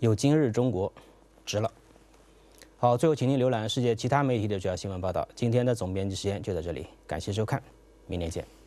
有今日中国，值了。好，最后请您浏览世界其他媒体的主要新闻报道。今天的总编辑时间就到这里，感谢收看，明天见。